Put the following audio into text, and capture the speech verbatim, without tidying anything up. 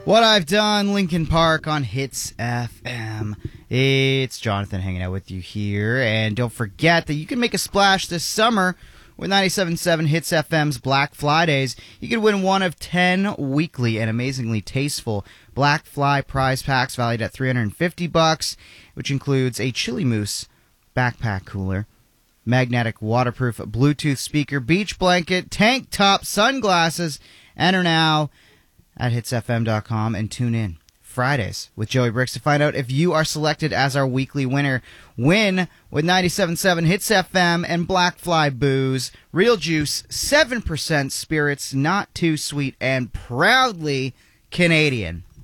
What I've Done, Linkin Park on Hits F M. It's Jonathan hanging out with you here, and don't forget that you can make a splash this summer with ninety-seven point seven Hits F M's Black Fridays. You could win one of ten weekly and amazingly tasteful Black Fly prize packs valued at three hundred fifty bucks, which includes a Chili Moose backpack cooler, magnetic waterproof Bluetooth speaker, beach blanket, tank top, sunglasses. Enter now at hits f m dot com and tune in Fridays with Joey Bricks to find out if you are selected as our weekly winner. Win with ninety-seven point seven Hits F M and Black Fly booze, real juice, seven percent spirits, not too sweet, and proudly Canadian.